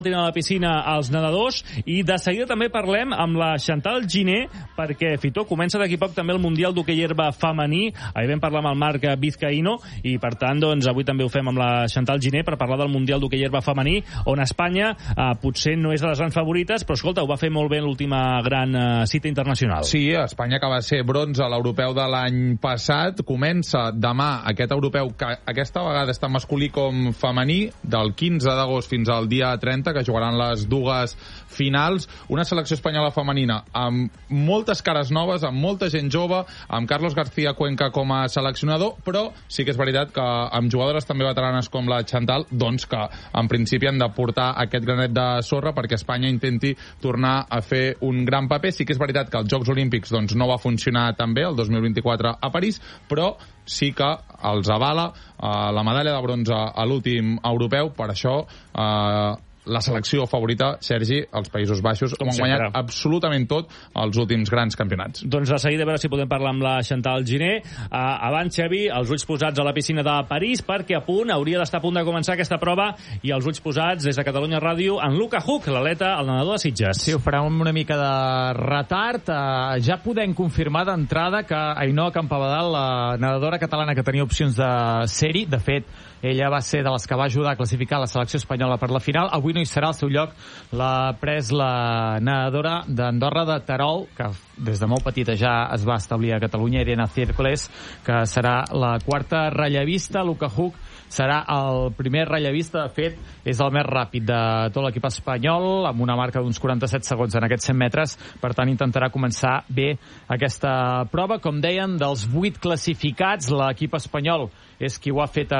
a la piscina als nedadors, i de seguida també parlem amb la Chantal Giner, perquè, Fitó, comença d'aquí poc també el Mundial d'Hoquei Herba femení. Ahir vam parlar amb el Marc Vizcaíno i, per tant, doncs, avui també ho fem amb la Chantal Giner per parlar del Mundial d'Hoquei Herba femení, on Espanya potser no és de les grans favorites, però, escolta, ho va fer molt bé en l'última gran cita internacional. Sí, Espanya, que va ser bronze a l'europeu de l'any passat, comença demà aquest europeu, que aquesta vegada està masculí com femení, del 15 d'agost fins al dia 30, que jugaran les dues finals. Una selecció espanyola femenina amb moltes cares noves, amb molta gent jove, amb Carlos García Cuenca com a seleccionador, però sí que és veritat que amb jugadores també veteranes com la Chantal, doncs que en principi han de portar aquest granet de sorra perquè Espanya intenti tornar a fer un gran paper. Sí que és veritat que els Jocs Olímpics doncs, no va funcionar tan bé el 2024 a París, però sí que els avala la medalla de bronze a l'últim europeu. Per això la selecció favorita, Sergi, els Països Baixos, ho han guanyat absolutament tot els últims grans campionats. Doncs de seguida a veure si podem parlar amb la Chantal Giner. Abans, Xavi, els ulls posats a la piscina de París, perquè hauria d'estar a punt de començar aquesta prova, i els ulls posats des de Catalunya Ràdio en Luka Huk, l'atleta, el nedador de Sitges. Sí, ho farà amb una mica de retard. Ja podem confirmar d'entrada que Ainhoa Campabadal, la nedadora catalana que tenia opcions de ser-hi, de fet, ella va ser de les que va ajudar a classificar la selecció espanyola per la final. Avui no hi serà, al seu lloc l'ha pres la nedadora d'Andorra de Terol, que des de molt petita ja es va establir a Catalunya, Irene Ciércoles, que serà la quarta rellevista. Luka Huk serà el primer rellevista. De fet, és el més ràpid de tot l'equip espanyol, amb una marca d'uns 47 segons en aquests 100 metres. Per tant, intentarà començar bé aquesta prova. Com deien, dels 8 classificats, l'equip espanyol és qui ho ha fet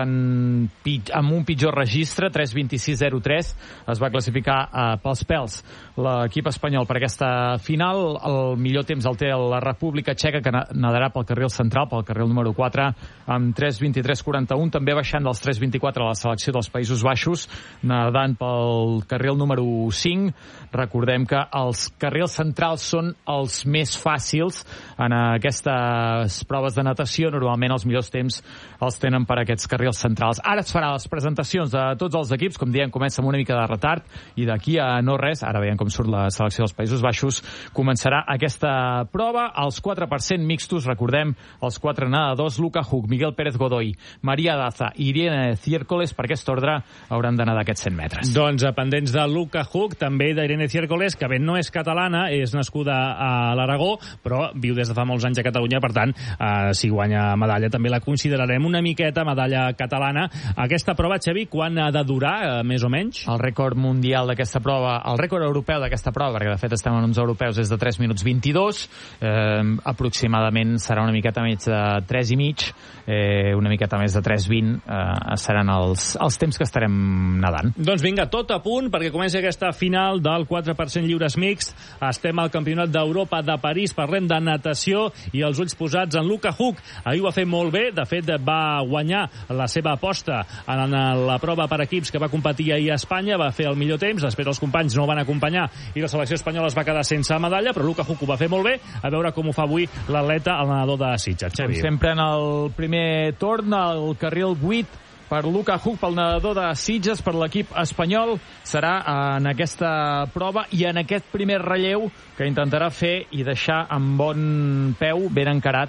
amb un pitjor registre, 3:26.03. Es va classificar pels pèls l'equip espanyol per aquesta final. El millor temps el té la República Txeca, que nadarà pel carril central, pel carril número 4, amb 3:23.41. També baixant dels 3:24 a la selecció dels Països Baixos, nadant pel carril número 5. Recordem que els carrils centrals són els més fàcils en aquestes proves de natació. Normalment els millors temps els tenen per aquests carrils centrals. Ara es farà les presentacions de tots els equips. Com diem, comença amb una mica de retard, i d'aquí a no res, ara veiem com surt la selecció dels Països Baixos, començarà aquesta prova. Els 4% mixtos, recordem, els 4 nedadors, Luka Huk, Miguel Pérez Godoy, Maria Daza i Irene Ciércoles, per aquest ordre hauran d'anar d'aquests 100 metres. Doncs pendents de Luka Huk, també d'Irene Ciércoles, que bé no és catalana, és nascuda a l'Aragó, però viu des de fa molts anys a Catalunya. Per tant, si guanya medalla també la considerarem una miqueta medalla catalana. Aquesta prova, Xavi, quan ha de durar, més o menys? El rècord mundial d'aquesta prova, el rècord europeu d'aquesta prova, perquè de fet estem en uns europeus, és de 3 minuts 22. Aproximadament serà una miqueta més de 3 i mig, una miqueta més de 3:20 seran els temps que estarem nedant. Doncs vinga, tot a punt perquè comenci aquesta final del 4% lliures mixt. Estem al Campionat d'Europa de París, parlem de natació i els ulls posats en Luka Huk. Ahir ho va fer molt bé, de fet va guanyar la seva aposta en la prova per equips que va competir ahir a Espanya, va fer el millor temps, després els companys no van acompanyar i la selecció espanyola es va quedar sense medalla, però Luka Huk ho va fer molt bé. A veure com ho fa avui l'atleta, el nedador de Sitges. Com sempre en el primer torn, el carril 8 per Luka Huk, pel nedador de Sitges, per l'equip espanyol, serà en aquesta prova i en aquest primer relleu que intentarà fer i deixar amb bon peu, ben encarat,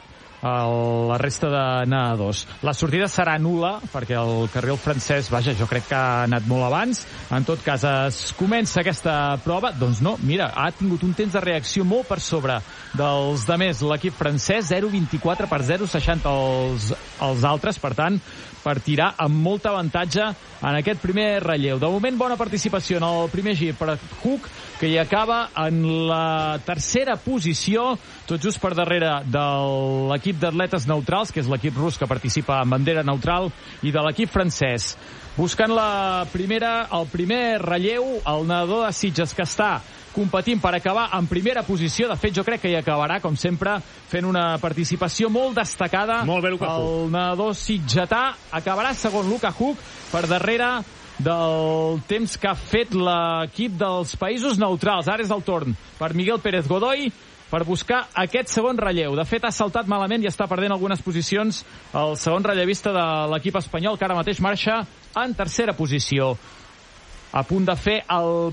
la resta de nedadors. La sortida serà nul·la, perquè el carril francès, vaja, jo crec que ha anat molt abans. En tot cas, es comença aquesta prova. Doncs no, mira, ha tingut un temps de reacció molt per sobre dels demés l'equip francès, 0,24 per 0,60 els altres, per tant, per tirar amb molt avantatge en aquest primer relleu. De moment, bona participació en el primer gir per Huk, que hi acaba en la tercera posició, tot just per darrere de l'equip d'atletes neutrals, que és l'equip rus que participa en bandera neutral, i de l'equip francès. Buscant el primer relleu, el nedador de Sitges, que està competint per acabar en primera posició. De fet, jo crec que hi acabarà, com sempre, fent una participació molt destacada. Molt bé, Luka Huk. El nedador sitgetà acabarà segon, Luka Huk, per darrere del temps que ha fet l'equip dels Països Neutrals. Ara és el torn per Miguel Pérez Godoy per buscar aquest segon relleu. De fet, ha saltat malament i està perdent algunes posicions el segon rellevista de l'equip espanyol, que ara mateix marxa en tercera posició. a punt de fer el